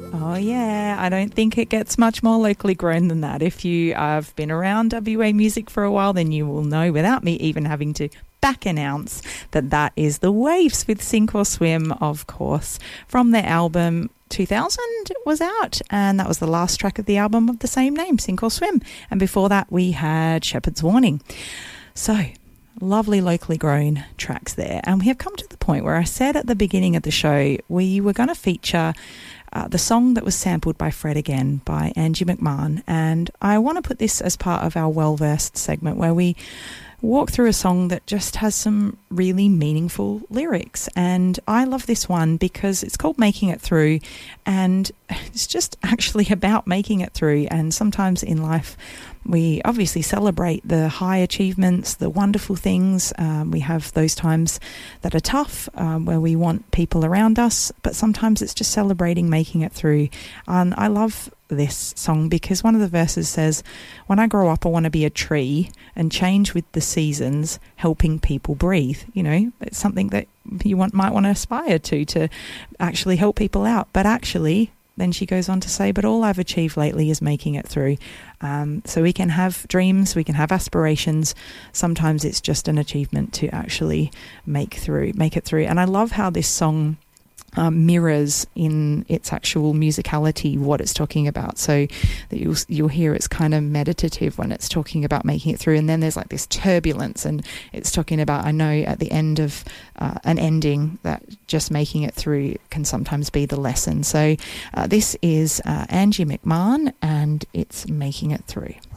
Oh, yeah. I don't think it gets much more locally grown than that. If you have been around WA music for a while, then you will know without me even having to back announce that that is The Waves with Sink or Swim, of course, from their album 2000 was out, and that was the last track of the album of the same name, Sink or Swim. And before that, we had Shepherd's Warning. So, lovely locally grown tracks there. And we have come to the point where I said at the beginning of the show we were going to feature the song that was sampled by Fred Again by Angie McMahon, and I want to put this as part of our Well-Versed segment where we walk through a song that just has some really meaningful lyrics. And I love this one because it's called Making It Through, and it's just actually about making it through. And sometimes in life we obviously celebrate the high achievements, the wonderful things. We have those times that are tough, where we want people around us, but sometimes it's just celebrating making it through. And I love this song because one of the verses says, when I grow up I want to be a tree and change with the seasons, helping people breathe. You know, it's something that you might want to aspire to actually help people out. But actually, then she goes on to say, but all I've achieved lately is making it through. So we can have dreams, we can have aspirations. Sometimes it's just an achievement to actually make it through. And I love how this song mirrors in its actual musicality what it's talking about, so that you'll hear it's kind of meditative when it's talking about making it through, and then there's like this turbulence, and it's talking about, I know at the end of an ending, that just making it through can sometimes be the lesson. So this is Angie McMahon, and it's Making It Through.